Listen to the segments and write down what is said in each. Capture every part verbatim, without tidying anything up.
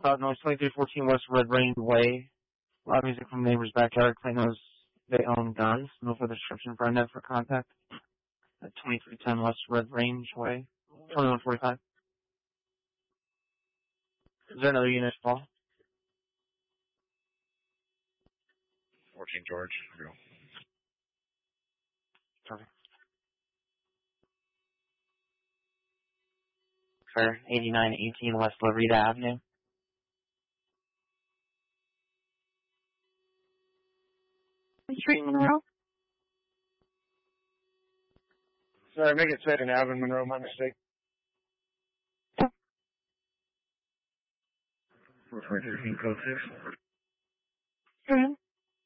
Uh, no, it's twenty-three fourteen West Red Range Way. Loud music from neighbor's backyard. Claim knows they own guns. No further description for a net for contact. At twenty-three ten West Red Range Way. twenty-one forty-five. Is there another unit, Paul? fourteen George. Go. Perfect. For eighty-nine eighteen West Loretta Avenue. Street Monroe. Sorry, make it second Avenue, Monroe, my mistake. four twenty-three code six. Mm-hmm.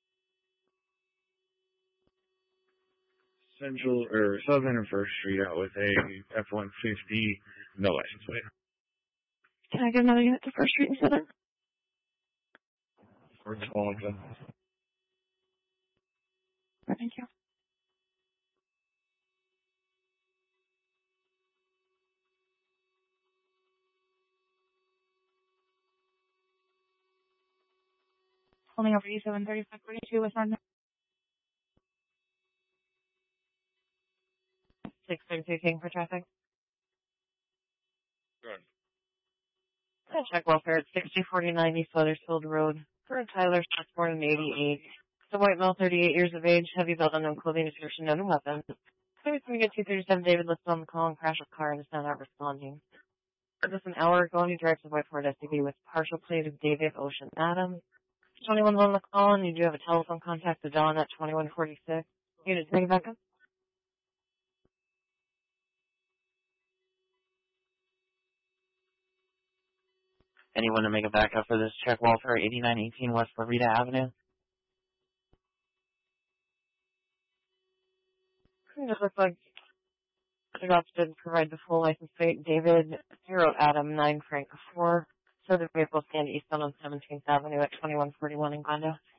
Central, or Southern and First Street out with a F one fifty, no license plate. Can I get another unit to First Street and Southern? Fort Wellington. Thank you. Holding over E seven thirty-five forty-two West North. six thirty-two King for traffic. Good. I'll check welfare at sixty forty-nine East Weathersfield Road. For Tyler, Scott's born in eighty-eight. The white male, thirty-eight years of age, heavy belt, unknown clothing description, known weapon. thirty-three to two thirty-seven David listed on the call and crash of car and is now not responding. Just an hour ago, he drives a white Ford S U V with partial plate of David Ocean Adams. twenty-one's on the call, and you do have a telephone contact to Dawn at twenty-one forty-six. Unit take it back up. Anyone to make a backup for this check welfare, eighty-nine eighteen West Loretta Avenue? It just looks like the cops did provide the full license plate. David, zero Adam, nine Frank four. So the vehicle stand eastbound on seventeenth Avenue at twenty-one forty-one in Glendale.